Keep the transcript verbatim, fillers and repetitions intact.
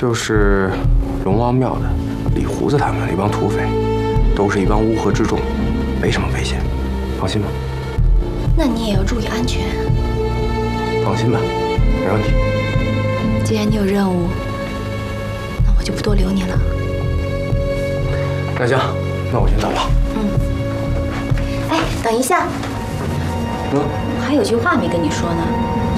就是龙王庙的李胡子他们那帮土匪，都是一帮乌合之众，没什么危险，放心吧。 那你也要注意安全。 放心吧，没问题。 既然你有任务，那我就不多留你了。 那行，那我先走了。 嗯。哎，等一下。 嗯。 我还有句话没跟你说呢。